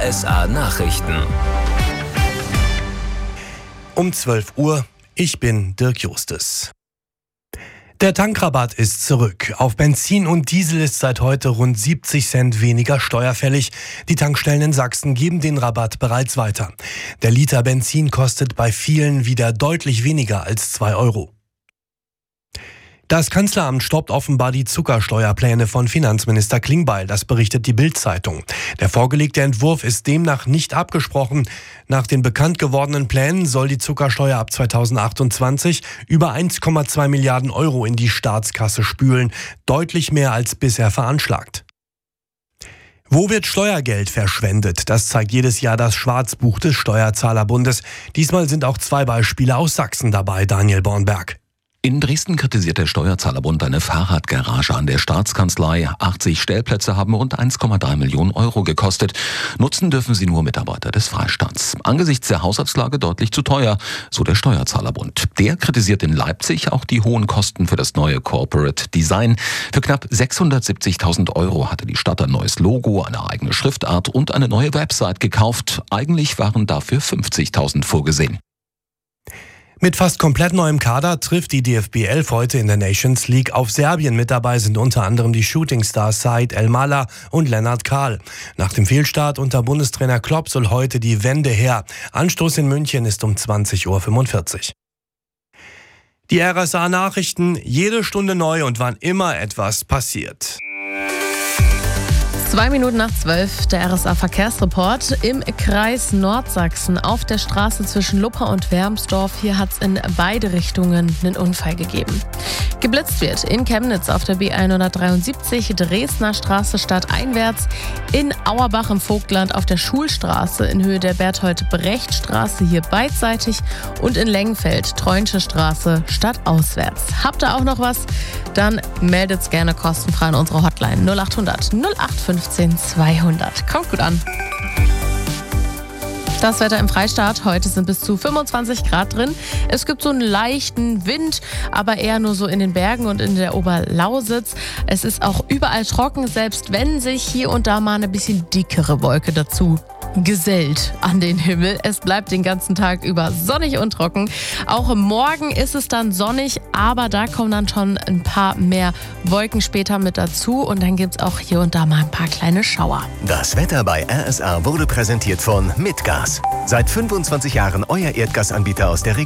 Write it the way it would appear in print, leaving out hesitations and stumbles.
RSA Nachrichten. Um 12 Uhr, ich bin Dirk Justus. Der Tankrabatt ist zurück. Auf Benzin und Diesel ist seit heute rund 70 Cent weniger steuerfällig. Die Tankstellen in Sachsen geben den Rabatt bereits weiter. Der Liter Benzin kostet bei vielen wieder deutlich weniger als 2 Euro. Das Kanzleramt stoppt offenbar die Zuckersteuerpläne von Finanzminister Klingbeil, das berichtet die Bild-Zeitung. Der vorgelegte Entwurf ist demnach nicht abgesprochen. Nach den bekannt gewordenen Plänen soll die Zuckersteuer ab 2028 über 1,2 Milliarden Euro in die Staatskasse spülen, deutlich mehr als bisher veranschlagt. Wo wird Steuergeld verschwendet? Das zeigt jedes Jahr das Schwarzbuch des Steuerzahlerbundes. Diesmal sind auch 2 Beispiele aus Sachsen dabei, Daniel Bornberg. In Dresden kritisiert der Steuerzahlerbund eine Fahrradgarage an der Staatskanzlei. 80 Stellplätze haben rund 1,3 Millionen Euro gekostet. Nutzen dürfen sie nur Mitarbeiter des Freistaats. Angesichts der Haushaltslage deutlich zu teuer, so der Steuerzahlerbund. Der kritisiert in Leipzig auch die hohen Kosten für das neue Corporate Design. Für knapp 670.000 Euro hatte die Stadt ein neues Logo, eine eigene Schriftart und eine neue Website gekauft. Eigentlich waren dafür 50.000 vorgesehen. Mit fast komplett neuem Kader trifft die DFB 11 heute in der Nations League auf Serbien. Mit dabei sind unter anderem die Shootingstars Said El-Mala und Lennart Kahl. Nach dem Fehlstart unter Bundestrainer Klopp soll heute die Wende her. Anstoß in München ist um 20:45 Uhr. Die RSA Nachrichten, jede Stunde neu und wann immer etwas passiert. 2 Minuten nach 12, der RSA Verkehrsreport im Kreis Nordsachsen auf der Straße zwischen Luppa und Wermsdorf. Hier hat es in beide Richtungen einen Unfall gegeben. Geblitzt wird in Chemnitz auf der B173 Dresdner Straße stadteinwärts, in Auerbach im Vogtland auf der Schulstraße in Höhe der Berthold-Brecht-Straße hier beidseitig und in Lengfeld Treunsche Straße stadtauswärts. Habt ihr auch noch was? Dann meldet's gerne kostenfrei an unsere Hotline 0800 0815 200. Kommt gut an. Das Wetter im Freistaat. Heute sind bis zu 25 Grad drin. Es gibt so einen leichten Wind, aber eher nur so in den Bergen und in der Oberlausitz. Es ist auch überall trocken, selbst wenn sich hier und da mal eine bisschen dickere Wolke dazu gesellt an den Himmel. Es bleibt den ganzen Tag über sonnig und trocken. Auch morgen ist es dann sonnig, aber da kommen dann schon ein paar mehr Wolken später mit dazu und dann gibt es auch hier und da mal ein paar kleine Schauer. Das Wetter bei RSA wurde präsentiert von Mitgas. Seit 25 Jahren euer Erdgasanbieter aus der Region.